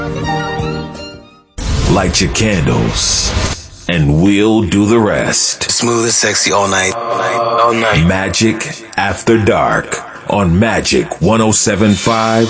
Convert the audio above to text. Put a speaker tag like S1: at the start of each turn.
S1: Light your candles, and we'll do the rest.
S2: Smooth and sexy all night. All night.
S1: Magic After Dark on Magic 107.5